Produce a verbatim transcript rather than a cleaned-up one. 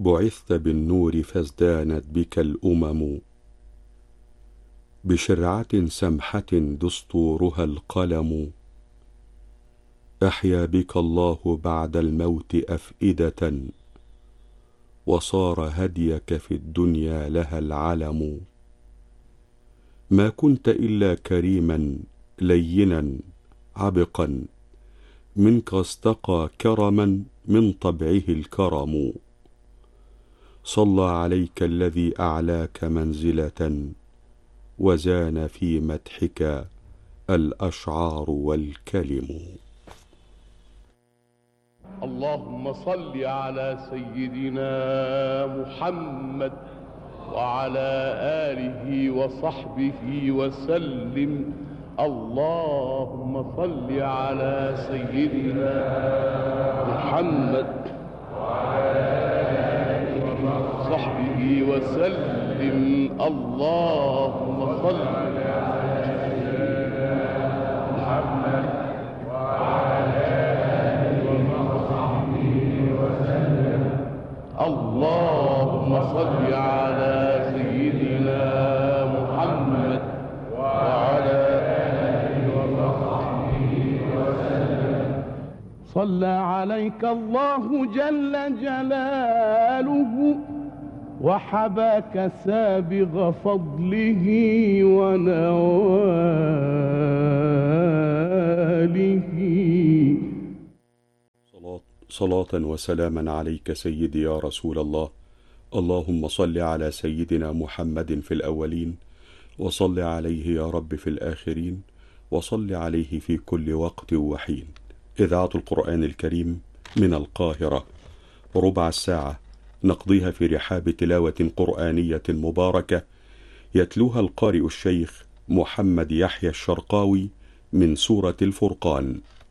بعثت بالنور فازدانت بك الأمم، بشرعة سمحة دستورها القلم. أحيا بك الله بعد الموت أفئدة، وصار هديك في الدنيا لها العلم. ما كنت إلا كريما لينا عبقا، منك استقى كرما من طبعه الكرم. صلى عليك الذي أعلاك منزلة، وزان في مدحك الأشعار والكلم. اللهم صل على سيدنا محمد وعلى آله وصحبه وسلم. اللهم صل على سيدنا محمد وعلى آله وصحبه وسلم. اللهم صل على سيدنا محمد وعلى آله وصحبه وسلم. اللهم صل على سيدنا محمد وعلى آله وصحبه وسلم. صلى عليك الله جل جلاله، وحباك سابغ فضله ونواله. صلاة وسلاما عليك سيدي يا رسول الله. اللهم صل على سيدنا محمد في الأولين، وصل عليه يا رب في الآخرين، وصل عليه في كل وقت وحين. إذاعة القرآن الكريم من القاهرة، ربع الساعة نقضيها في رحاب تلاوة قرآنية مباركة يتلوها القارئ الشيخ محمد يحيى الشرقاوي من سورة الفرقان.